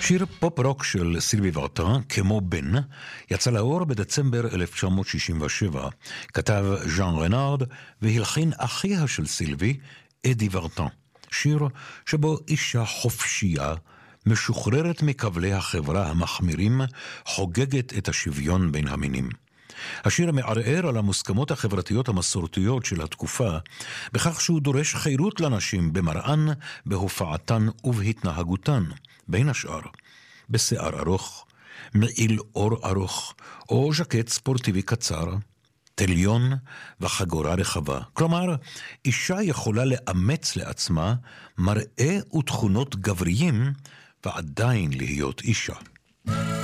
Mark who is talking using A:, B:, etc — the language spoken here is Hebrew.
A: שיר פופ-רוק של סילבי ורטרן, כמו בן, יצא לאור בדצמבר 1967, כתב ז'אן רנארד והלחין אחיה של סילבי, אדי ורטרן. שיר שבו אישה חופשייה, משוחררת מכבלי החברה המחמירים, חוגגת את השוויון בין המינים. השיר מערער על המוסכמות החברתיות המסורתיות של התקופה, בכך שהוא דורש חירות לנשים במראן, בהופעתן ובהתנהגותן, בין השאר, בשיער ארוך, מעיל אור ארוך, או ז'קט ספורטיבי קצר, תליון וחגורה רחבה. כלומר, אישה יכולה לאמץ לעצמה מראה ותכונות גבריים, ועדיין להיות אישה.